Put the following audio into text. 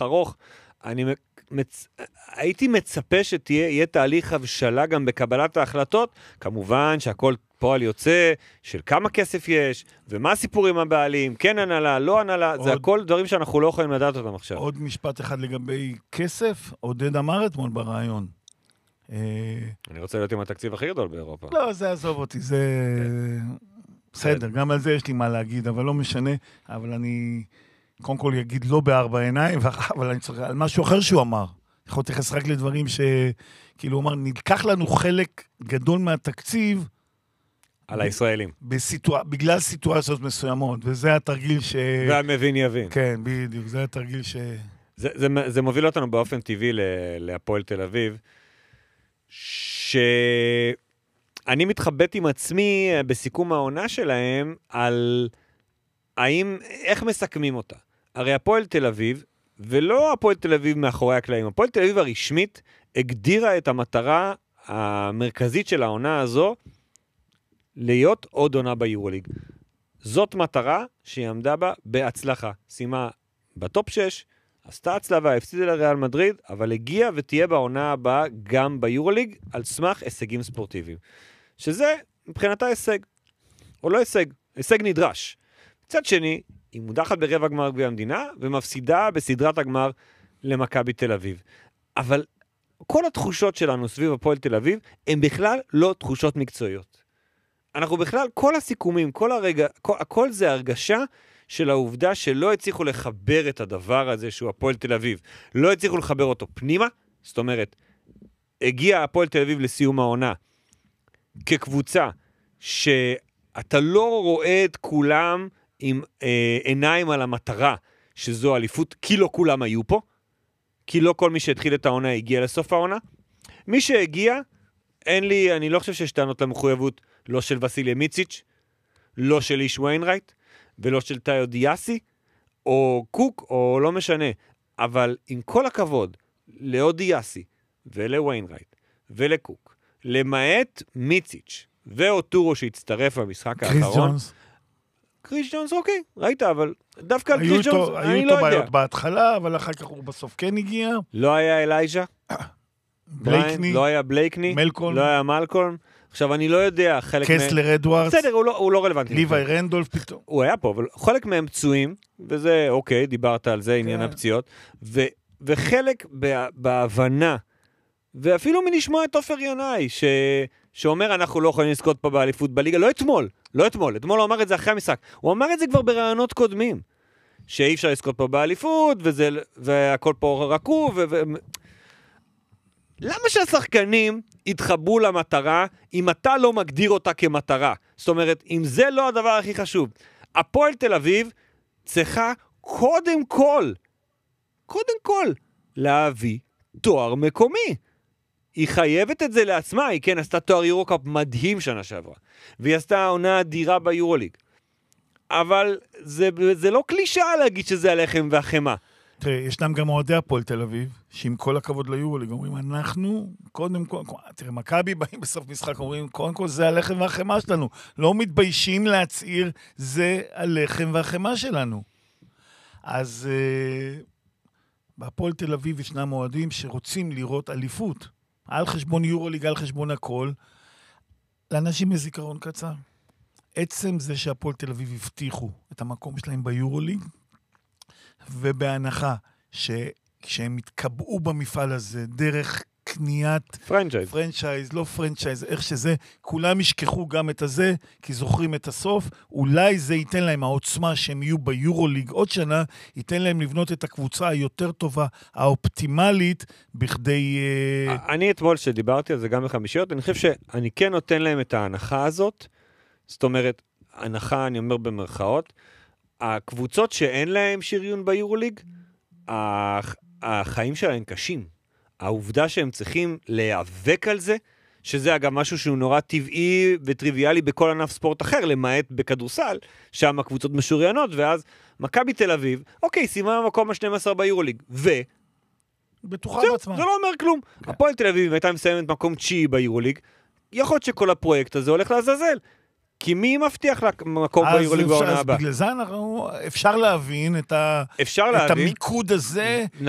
לטווח ארוך, הייתי מצפה שתהיה תהליך הבשלה גם בקבלת ההחלטות, כמובן שהכל פועל יוצא של כמה כסף יש, ומה הסיפורים הבעלים, כן הנהלה, לא הנהלה, זה הכל דברים שאנחנו לא יכולים לדעת אותם עכשיו. עוד משפט אחד לגבי כסף, עודד אמר אתמול ברעיון. אני רוצה להיות עם התקציב הכי גדול באירופה. לא, זה עזוב אותי, זה... בסדר, גם על זה יש לי מה להגיד, אבל לא משנה, אבל אני קודם כל אגיד לא בארבע עיניים, אבל אני צריך על משהו אחר שהוא אמר. יכול להתייחס רק לדברים שכאילו הוא אמר, נלקח לנו חלק גדול מהתקציב, על הישראלים. בגלל סיטואציות מסוימות, וזה התרגיל והמבין יבין. כן, בדיוק, זה התרגיל זה מוביל אותנו באופן טבעי להפועל תל אביב, שאני מתחבט עם עצמי בסיכום העונה שלהם על איך מסכמים אותה. הרי הפועל תל אביב, ולא הפועל תל אביב מאחורי הקלעים, הפועל תל אביב הרשמית הגדירה את המטרה המרכזית של העונה הזו, להיות עוד עונה ביורוליג. זאת מטרה שהיא עמדה בה בהצלחה. שימה בטופ 6, עשתה הצלבה, הפסידה לריאל מדריד, אבל הגיעה ותהיה בעונה הבאה גם ביורוליג, על סמך הישגים ספורטיביים. שזה מבחינתה הישג, או לא הישג, הישג נדרש. מצד שני, היא מודחת ברבע גמר גביע המדינה, ומפסידה בסדרת הגמר למכבי תל אביב. אבל כל התחושות שלנו סביב הפועל תל אביב, הן בכלל לא תחושות מקצועיות. אנחנו בכלל, כל הסיכומים, הכל זה הרגשה של העובדה שלא הצליחו לחבר את הדבר הזה שהוא הפועל תל אביב. לא הצליחו לחבר אותו פנימה, זאת אומרת, הגיע הפועל תל אביב לסיום העונה, כקבוצה שאתה לא רואה את כולם עם עיניים על המטרה, שזו אליפות, כי לא כולם היו פה, כי לא כל מי שהתחיל את העונה הגיע לסוף העונה. מי שהגיע, אני לא חושב שיש טענות למחויבות, לא של וסיליה מיציץ', לא של איש ויינרייט, ולא של טאיו דיאסי, או קוק, או לא משנה. אבל עם כל הכבוד, לאו דיאסי, ולוויינרייט, ולקוק, למעט מיציץ', ואוטורו שהצטרף במשחק האחרון. קריס ג'ונס, אוקיי, ראית, אבל דווקא על קריס ג'ונס, אני לא יודע. היו איתו בעיות בהתחלה, אבל אחר כך הוא בסוף כן הגיע. לא היה אלייג'ה, בלייקני, לא היה בלייקני, מלקולם, לא היה מלקולם. עכשיו, אני לא יודע, חלק קסלר אדוארדס, בסדר, הוא לא רלוונטי. ליווי רנדולף פתאום. הוא היה פה, אבל חלק מהם פצועים, וזה, אוקיי, דיברת על זה, עניין הפציעות, וחלק בהבנה, ואפילו מלשמוע את עופר ינאי, שאומר, אנחנו לא יכולים לזכות פה באליפות בליגה, לא אתמול הוא אמר את זה אחרי המשחק, הוא אמר את זה כבר ברעיונות קודמים, שאי אפשר לזכות פה באליפות, והכל פה רקוב, למה שהשחקנים יתחברו למטרה, אם אתה לא מגדיר אותה כמטרה? זאת אומרת, אם זה לא הדבר הכי חשוב, הפועל תל אביב צריכה קודם כל, להביא תואר מקומי. היא חייבת את זה לעצמה, היא כן עשתה תואר יורוקאפ מדהים שנה שעברה, והיא עשתה עונה אדירה ביורוליג. אבל זה לא קלישאה להגיד שזה הלחם והחמה. תראה, ישנם גם אוהדי הפועל תל אביב, שעם כל הכבוד ליורוליג, אומרים, אנחנו, קודם כל, תראה, מכבי באים בסוף משחק, אומרים, קודם כל זה הלחם והחמה שלנו. לא מתביישים להצעיר, זה הלחם והחמה שלנו. אז בהפועל תל אביב ישנם אוהדים שרוצים לראות אליפות, על חשבון יורוליג, על חשבון הכל, לאנשים מזיכרון קצר. עצם זה שהפועל תל אביב הבטיחו את המקום שלהם ביורוליג, ובהנחה שכשהם התקבעו במפעל הזה, דרך קניית פרנצ'ייז, לא פרנצ'ייז, איך שזה, כולם ישכחו גם את הזה, כי זוכרים את הסוף, אולי זה ייתן להם העוצמה שהם יהיו ביורוליג עוד שנה, ייתן להם לבנות את הקבוצה היותר טובה, האופטימלית, בכדי... אני אתמול שדיברתי על זה גם בחמישיות, אני חושב שאני כן נותן להם את ההנחה הזאת, זאת אומרת, הנחה, אני אומר במרכאות, הקבוצות שאין להם שריון ביורוליג, החיים שלהם קשים. העובדה שהם צריכים להיאבק על זה, שזה אגב משהו שהוא נורא טבעי וטריוויאלי בכל ענף ספורט אחר, למעט בכדורסל, שם הקבוצות משוריינות, ואז מכבי תל אביב, אוקיי, סיימה במקום ה-12 ביורוליג, בטוחה בעצמה. זה לא אומר כלום. הפועל תל אביב הייתה מסיימת מקום 9 ביורוליג, יכול להיות שכל הפרויקט הזה הולך לעזאזל. כי מי מבטיח למקום ביורוליג בעונה הבאה? בגלל זה אפשר להבין את המיקוד הזה,